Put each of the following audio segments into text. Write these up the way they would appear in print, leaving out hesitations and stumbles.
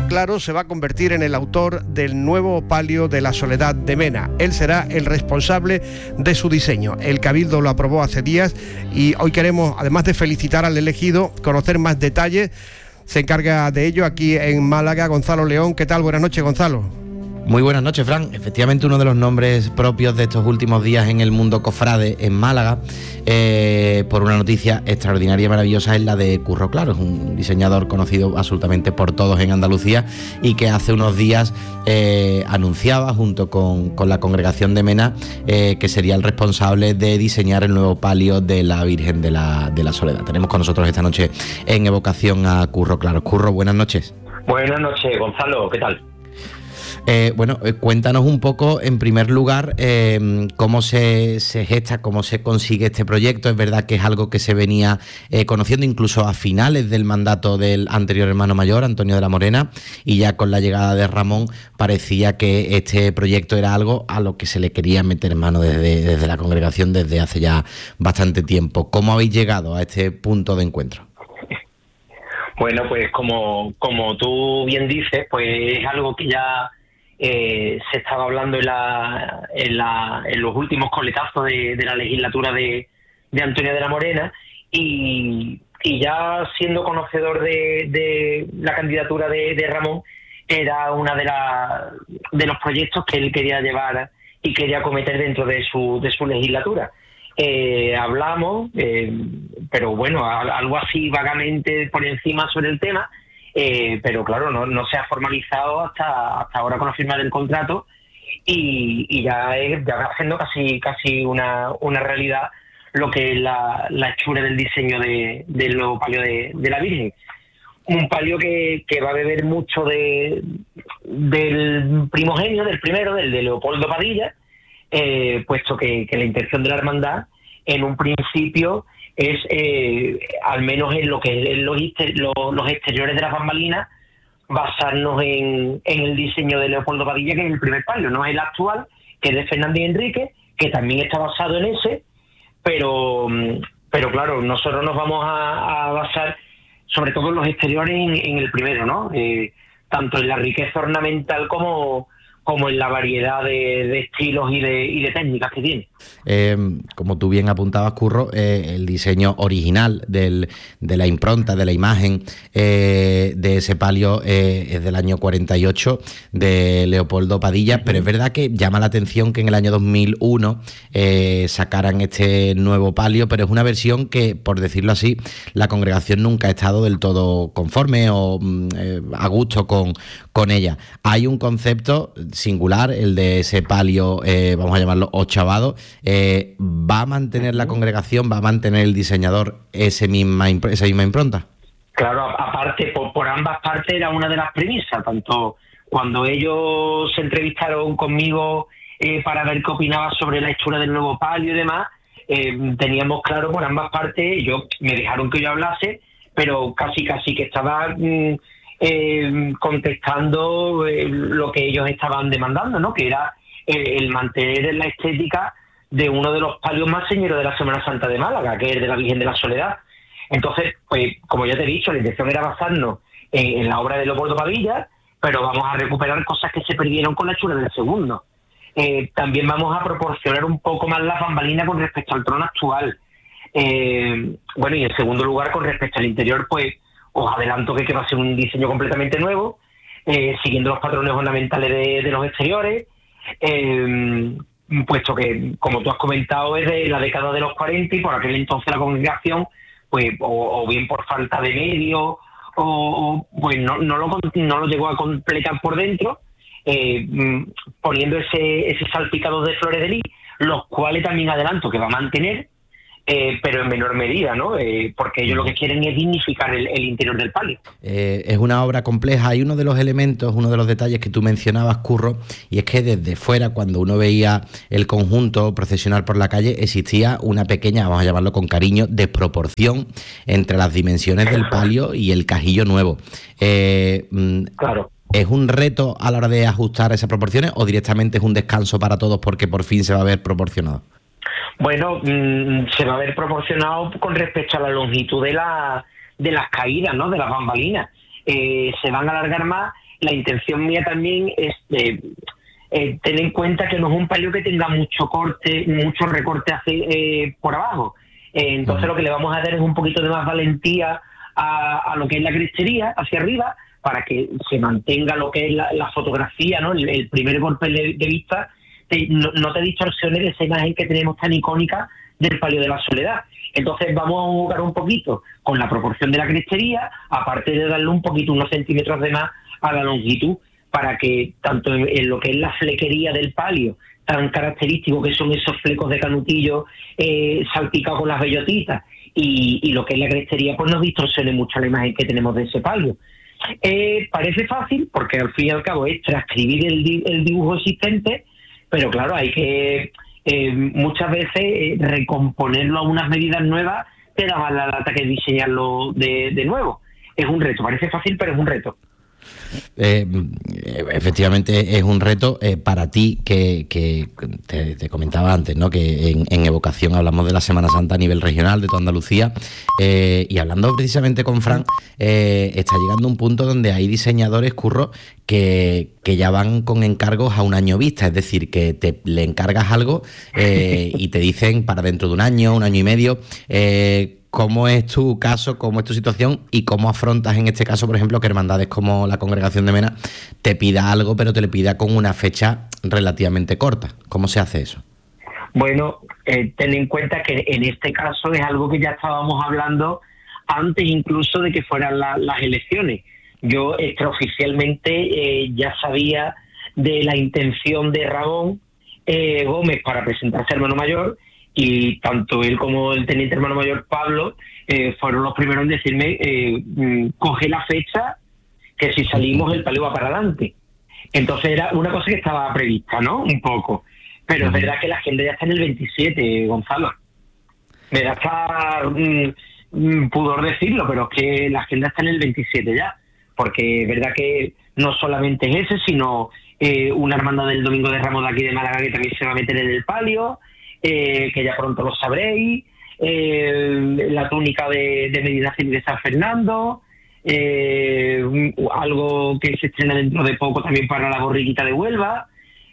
Claro se va a convertir en el autor del nuevo palio de la Soledad de Mena. Él será el responsable de su diseño. El Cabildo lo aprobó hace días y hoy queremos, además de felicitar al elegido, conocer más detalles. Se encarga de ello aquí en Málaga Gonzalo León. ¿Qué tal? Buenas noches, Gonzalo. Muy buenas noches, Fran. Efectivamente, uno de los nombres propios de estos últimos días en el mundo cofrade en Málaga, por una noticia extraordinaria y maravillosa, es la de Curro Claro. Es un diseñador conocido absolutamente por todos en Andalucía y que hace unos días anunciaba, junto con la congregación de Mena, que sería el responsable de diseñar el nuevo palio de la Virgen de la Soledad. Tenemos con nosotros esta noche en evocación a Curro Claro. Curro, buenas noches. Buenas noches, Gonzalo. ¿Qué tal? Cuéntanos un poco, en primer lugar, cómo se gesta, cómo se consigue este proyecto. Es verdad que es algo que se venía conociendo incluso a finales del mandato del anterior hermano mayor, Antonio de la Morena, y ya con la llegada de Ramón parecía que este proyecto era algo a lo que se le quería meter mano desde la congregación desde hace ya bastante tiempo. ¿Cómo habéis llegado a este punto de encuentro? Bueno, pues como tú bien dices, pues es algo que ya se estaba hablando en los últimos coletazos de la legislatura de Antonio de la Morena, y ya siendo conocedor de la candidatura de Ramón, era una de los proyectos que él quería llevar y quería acometer dentro de su legislatura. Hablamos, pero bueno, algo así vagamente por encima sobre el tema. Pero claro, no se ha formalizado hasta ahora con la firma del contrato, y ya va siendo casi una realidad lo que es la hechura del diseño del nuevo palio de la Virgen. Un palio que va a beber mucho del primogenio, del primero, del de Leopoldo Padilla, puesto que la intención de la hermandad en un principio es, al menos en lo que es los exteriores de las bambalinas, basarnos en el diseño de Leopoldo Padilla, que es el primer palio, no es el actual, que es de Fernández Enrique, que también está basado en ese, pero claro, nosotros nos vamos a basar sobre todo en los exteriores en el primero, ¿no? Tanto en la riqueza ornamental como en la variedad de estilos y de técnicas que tiene. Como tú bien apuntabas, Curro, el diseño original de la impronta, de la imagen de ese palio es del año 48, de Leopoldo Padilla, pero es verdad que llama la atención que en el año 2001 sacaran este nuevo palio, pero es una versión que, por decirlo así, la congregación nunca ha estado del todo conforme o a gusto con ella. Hay un concepto singular, el de ese palio, vamos a llamarlo ochavado. ¿Va a mantener la congregación, va a mantener el diseñador esa misma impronta? Claro, aparte, por ambas partes era una de las premisas, tanto cuando ellos se entrevistaron conmigo para ver qué opinaba sobre la hechura del nuevo palio y demás, teníamos claro por ambas partes. Me dejaron que yo hablase, pero casi que estaba contestando lo que ellos estaban demandando, ¿no? Que era el mantener la estética de uno de los palios más señeros de la Semana Santa de Málaga, que es el de la Virgen de la Soledad. Entonces, pues, como ya te he dicho, la intención era basarnos en la obra de Leopoldo Padilla, pero vamos a recuperar cosas que se perdieron con la hechura del segundo. También vamos a proporcionar un poco más las bambalinas con respecto al trono actual. Bueno, y en segundo lugar, con respecto al interior, pues os adelanto que va a ser un diseño completamente nuevo, siguiendo los patrones ornamentales de los exteriores, puesto que, como tú has comentado, es de la década de los 40, y por aquel entonces la congregación, pues, o bien por falta de medios, o pues no lo llegó a completar por dentro, poniendo ese salpicado de flores de lis, los cuales también adelanto que va a mantener, pero en menor medida, ¿no? Porque ellos lo que quieren es dignificar el interior del palio. Es una obra compleja. Hay uno de los elementos, uno de los detalles que tú mencionabas, Curro, y es que desde fuera, cuando uno veía el conjunto procesional por la calle, existía una pequeña, vamos a llamarlo con cariño, desproporción entre las dimensiones del palio y el cajillo nuevo. Claro. ¿Es un reto a la hora de ajustar esas proporciones o directamente es un descanso para todos porque por fin se va a ver proporcionado? Bueno, se va a ver proporcionado con respecto a la longitud de las caídas, ¿no? De las bambalinas. Se van a alargar más, la intención mía también es tener en cuenta que no es un palio que tenga mucho recorte por abajo. Entonces lo que le vamos a dar es un poquito de más valentía a lo que es la crestería hacia arriba, para que se mantenga lo que es la fotografía, ¿no? El primer golpe de vista no te distorsione de esa imagen que tenemos tan icónica del palio de la Soledad. Entonces vamos a jugar un poquito con la proporción de la crestería, aparte de darle un poquito, unos centímetros de más a la longitud, para que tanto en lo que es la flequería del palio, tan característico que son esos flecos de canutillo salpicados con las bellotitas, y lo que es la crestería, pues no distorsione mucho la imagen que tenemos de ese palio. Parece fácil, porque al fin y al cabo es transcribir el dibujo existente, pero claro, hay que muchas veces recomponerlo a unas medidas nuevas te da más la lata que diseñarlo de nuevo. Es un reto, parece fácil, pero es un reto. Efectivamente es un reto para ti, que te comentaba antes, ¿no? Que en Evocación hablamos de la Semana Santa a nivel regional de toda Andalucía, y hablando precisamente con Fran, está llegando un punto donde hay diseñadores, Curro, que ya van con encargos a un año vista, es decir, que le encargas algo y te dicen para dentro de un año y medio. ¿Cómo es tu caso, cómo es tu situación y cómo afrontas en este caso, por ejemplo, que hermandades como la Congregación de Mena te pida algo, pero te le pida con una fecha relativamente corta? ¿Cómo se hace eso? Bueno, ten en cuenta que en este caso es algo que ya estábamos hablando antes incluso de que fueran las elecciones. Yo extraoficialmente ya sabía de la intención de Ramón Gómez para presentarse hermano mayor, y tanto él como el teniente hermano mayor Pablo fueron los primeros en decirme coge la fecha, que si salimos el palio va para adelante. Entonces era una cosa que estaba prevista, ¿no? Un poco. Pero es verdad que la agenda ya está en el 27, Gonzalo. Me da hasta pudor decirlo, pero es que la agenda está en el 27 ya. Porque es verdad que no solamente es ese, sino una hermandad del Domingo de Ramos de aquí de Málaga que también se va a meter en el palio, que ya pronto lo sabréis, la túnica de Medina Civil de San Fernando, algo que se estrena dentro de poco también para la borriquita de Huelva,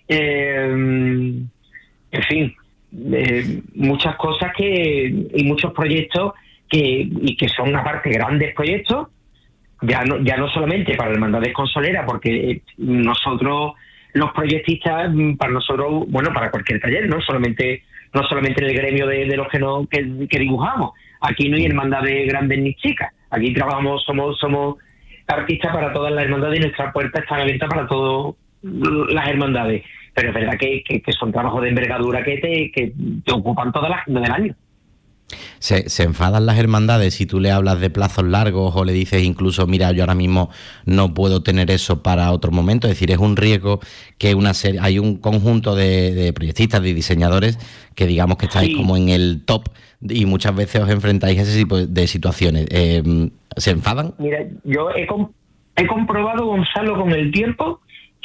en fin, muchas cosas y muchos proyectos que son aparte grandes proyectos, ya no solamente para hermandades consoleras, porque nosotros los proyectistas, para nosotros, bueno, para cualquier taller, no solamente en el gremio de los que dibujamos. Aquí no hay hermandades grandes ni chicas. Aquí trabajamos, somos artistas para todas las hermandades y nuestras puertas están abiertas para todas las hermandades. Pero es verdad que son trabajos de envergadura que te ocupan toda la agenda del año. ¿Se enfadan las hermandades si tú le hablas de plazos largos o le dices incluso, mira, yo ahora mismo no puedo tener eso para otro momento? Es decir, es un riesgo que hay un conjunto de proyectistas, de diseñadores, que digamos que estáis como en el top y muchas veces os enfrentáis a ese tipo de situaciones. ¿Se enfadan? Mira, yo he comprobado, Gonzalo, con el tiempo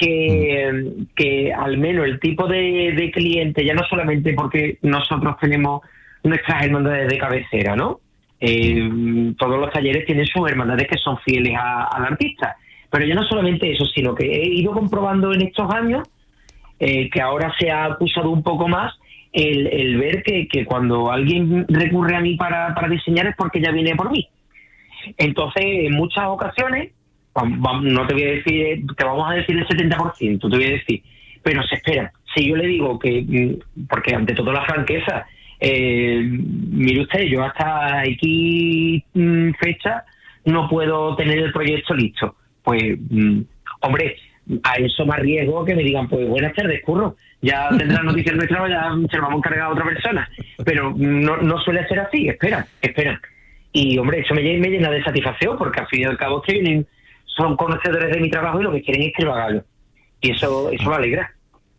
que al menos el tipo de cliente, ya no solamente porque nosotros tenemos nuestras hermandades de cabecera, ¿no? Todos los talleres tienen sus hermandades que son fieles al artista. Pero ya no solamente eso, sino que he ido comprobando en estos años que ahora se ha acusado un poco más el ver que cuando alguien recurre a mí para diseñar es porque ya viene por mí. Entonces, en muchas ocasiones, no te voy a decir, te vamos a decir el 70%, te voy a decir, pero se espera. Si yo le digo que, porque ante todo la franqueza, mire usted, yo hasta aquí fecha no puedo tener el proyecto listo. Pues, hombre, a eso más riesgo que me digan, pues buenas tardes, Curro, ya tendrás noticias nuestras, ya se lo vamos a encargar a otra persona. Pero no suele ser así, esperan. Y, hombre, eso me llena de satisfacción, porque al fin y al cabo que vienen, son conocedores de mi trabajo y lo que quieren es que lo haga yo. Y eso me alegra.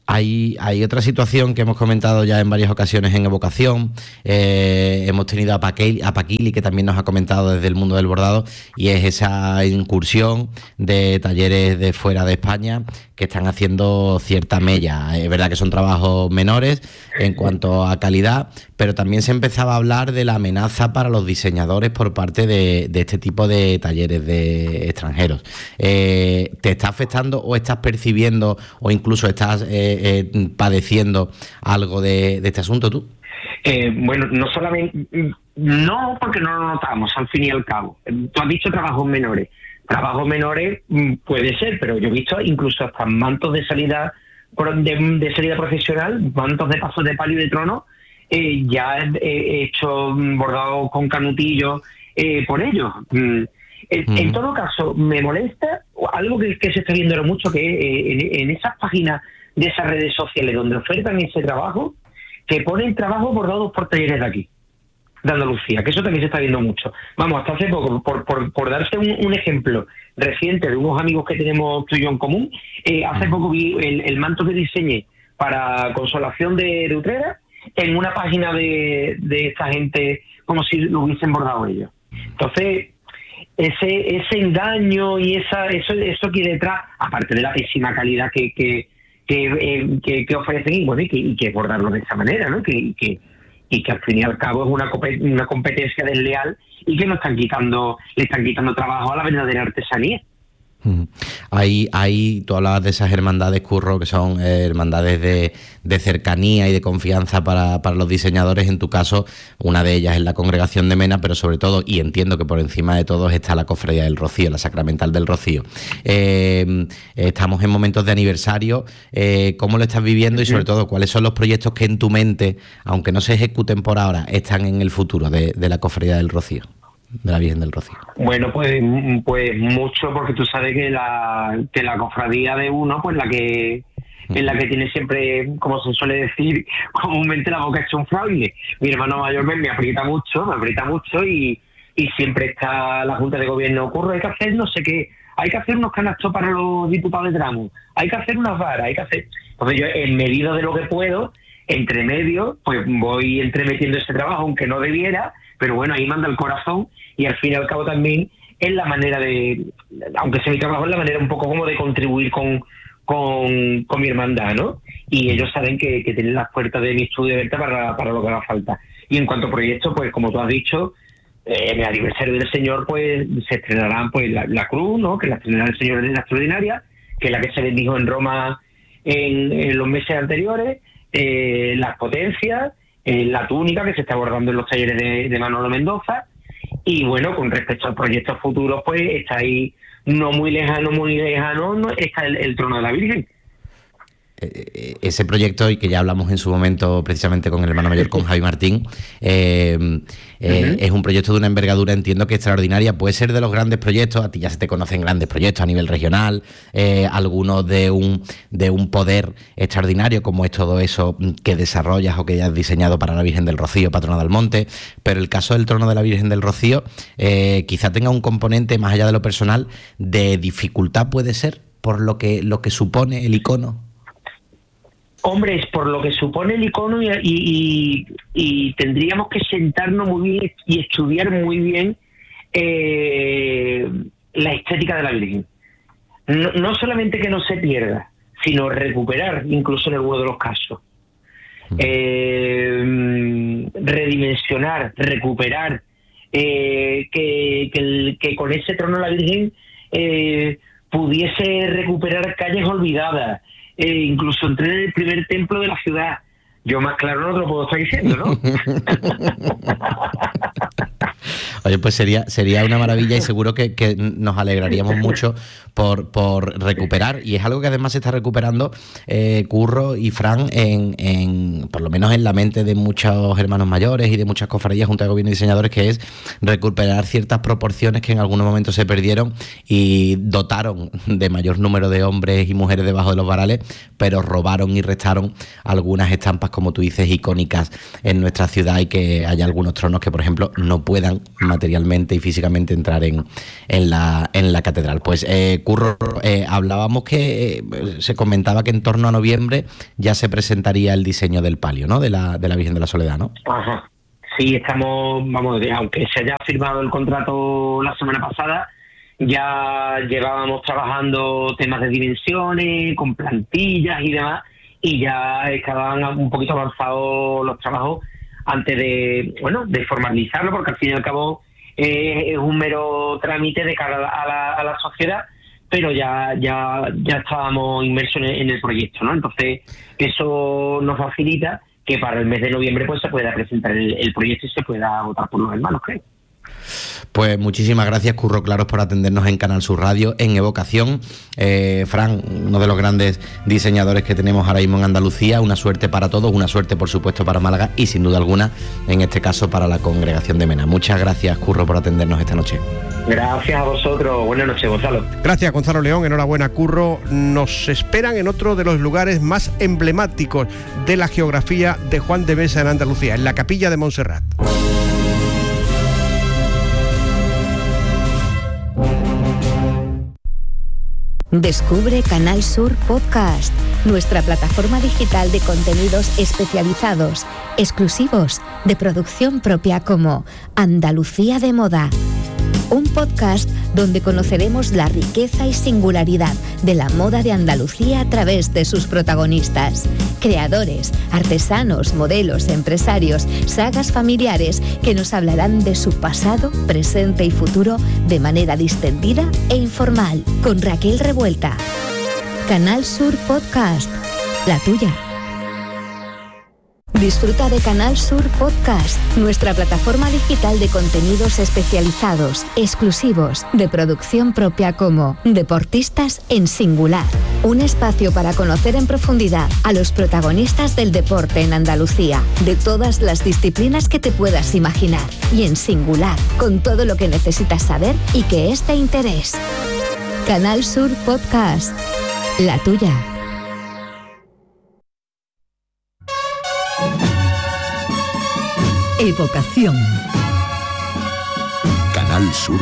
Hay otra situación que hemos comentado ya en varias ocasiones en Evocación. Hemos tenido a Paquili, que también nos ha comentado desde el mundo del bordado, y es esa incursión de talleres de fuera de España que están haciendo cierta mella. Es verdad que son trabajos menores en cuanto a calidad, pero también se empezaba a hablar de la amenaza para los diseñadores por parte de este tipo de talleres de extranjeros. ¿Te está afectando o estás percibiendo o incluso estás padeciendo algo de este asunto tú? Bueno, no solamente, no, porque no lo notamos al fin y al cabo. Tú has dicho trabajos menores. Trabajos menores puede ser, pero yo he visto incluso hasta mantos de salida profesional, mantos de pasos de palio y de trono, ya he hecho bordado con canutillos por ellos. En todo caso, me molesta algo que se está viendo mucho, que en esas páginas de esas redes sociales donde ofertan ese trabajo, que ponen trabajo bordados por talleres de aquí, de Andalucía, que eso también se está viendo mucho. Vamos, hasta hace poco, por darte un ejemplo reciente de unos amigos que tenemos tú y yo en común, hace poco vi el manto que diseñé para Consolación de Utrera en una página de esta gente, como si lo hubiesen bordado ellos. Entonces, ese engaño y eso que detrás, aparte de la pésima calidad que ofrecen, y bueno, y que bordarlo de esa manera, ¿no? Y que al fin y al cabo es una competencia desleal y que le están quitando trabajo a la verdadera artesanía. Tú hablabas de esas hermandades, Curro, que son hermandades de cercanía y de confianza para los diseñadores. En tu caso, una de ellas es la Congregación de Mena, pero sobre todo, y entiendo que por encima de todos, está la Cofradía del Rocío, la Sacramental del Rocío. Estamos en momentos de aniversario. ¿Cómo lo estás viviendo? Y sobre todo, ¿cuáles son los proyectos que en tu mente, aunque no se ejecuten por ahora, están en el futuro de la Cofradía del Rocío, de la Virgen del Rocío? Bueno, pues mucho, porque tú sabes que la cofradía de uno, pues es la que tiene siempre, como se suele decir comúnmente, la boca hecha un fraile. Mi hermano mayor me aprieta mucho y siempre está la Junta de Gobierno, ocurre, hay que hacer no sé qué, hay que hacer unos canastos para los diputados de tramo, hay que hacer unas varas, hay que hacer... Entonces yo, en medida de lo que puedo, entre medio, pues voy entremetiendo ese trabajo, aunque no debiera, pero bueno, ahí manda el corazón, y al fin y al cabo también es la manera de, aunque sea mi trabajo, es la manera un poco como de contribuir con mi hermandad, ¿no? Y ellos saben que tienen las puertas de mi estudio abiertas para lo que haga falta. Y en cuanto a proyectos, pues como tú has dicho, en el aniversario del Señor, pues se estrenarán pues la cruz, ¿no? Que la estrenará el Señor en la extraordinaria, que es la que se bendijo en Roma en los meses anteriores, las potencias, la túnica que se está abordando en los talleres de Manolo Mendoza. Y bueno, con respecto a proyectos futuros, pues está ahí, no muy lejano, no, está el trono de la Virgen. Ese proyecto, y que ya hablamos en su momento precisamente con el hermano mayor, con Javi Martín, es un proyecto de una envergadura, entiendo que extraordinaria. Puede ser de los grandes proyectos, a ti ya se te conocen grandes proyectos a nivel regional, algunos de un poder extraordinario, como es todo eso que desarrollas o que ya has diseñado para la Virgen del Rocío, patrona del Monte. Pero el caso del trono de la Virgen del Rocío quizá tenga un componente, más allá de lo personal, de dificultad, puede ser, por lo que supone el icono. Hombre, es por lo que supone el icono y tendríamos que sentarnos muy bien y estudiar muy bien la estética de la Virgen. No solamente que no se pierda, sino recuperar, incluso en alguno de los casos. Redimensionar, recuperar, que con ese trono de la Virgen pudiese recuperar calles olvidadas, incluso entrar en el primer templo de la ciudad. Yo más claro no te lo puedo estar diciendo, ¿no? Oye, pues sería una maravilla, y seguro que nos alegraríamos mucho por recuperar, y es algo que además se está recuperando, Curro y Fran, en por lo menos en la mente de muchos hermanos mayores y de muchas cofradías, junto de gobierno y diseñadores, que es recuperar ciertas proporciones que en algunos momentos se perdieron y dotaron de mayor número de hombres y mujeres debajo de los varales, pero robaron y restaron algunas estampas, como tú dices, icónicas en nuestra ciudad, y que haya algunos tronos que, por ejemplo, no puedan materialmente y físicamente entrar en la catedral. Pues Curro, hablábamos que se comentaba que en torno a noviembre ya se presentaría el diseño del palio, ¿no? De la Virgen de la Soledad, ¿no? Ajá. Sí, estamos, aunque se haya firmado el contrato la semana pasada, ya llevábamos trabajando temas de dimensiones, con plantillas y demás, y ya estaban un poquito avanzados los trabajos antes de formalizarlo, porque al fin y al cabo es un mero trámite de cara a la sociedad, pero ya estábamos inmersos en el proyecto, ¿no? Entonces eso nos facilita que para el mes de noviembre pues se pueda presentar el proyecto y se pueda votar por los hermanos, creo. Pues muchísimas gracias, Curro Claros, por atendernos en Canal Sur Radio, en Evocación. Fran, uno de los grandes diseñadores que tenemos ahora mismo en Andalucía, una suerte para todos, una suerte por supuesto para Málaga y sin duda alguna, en este caso, para la Congregación de Mena. Muchas gracias, Curro, por atendernos esta noche. Gracias a vosotros, buenas noches, Gonzalo. Gracias, Gonzalo León, enhorabuena, Curro. Nos esperan en otro de los lugares más emblemáticos de la geografía de Juan de Mesa en Andalucía, en la Capilla de Montserrat. Descubre Canal Sur Podcast, nuestra plataforma digital de contenidos especializados, exclusivos, de producción propia, como Andalucía de Moda. Un podcast donde conoceremos la riqueza y singularidad de la moda de Andalucía a través de sus protagonistas, creadores, artesanos, modelos, empresarios, sagas familiares que nos hablarán de su pasado, presente y futuro de manera distendida e informal, con Raquel Revuelta. Canal Sur Podcast, la tuya. Disfruta de Canal Sur Podcast, nuestra plataforma digital de contenidos especializados, exclusivos, de producción propia, como Deportistas en Singular. Un espacio para conocer en profundidad a los protagonistas del deporte en Andalucía, de todas las disciplinas que te puedas imaginar, y en singular, con todo lo que necesitas saber y que es de interés. Canal Sur Podcast, la tuya. Evocación. Canal Sur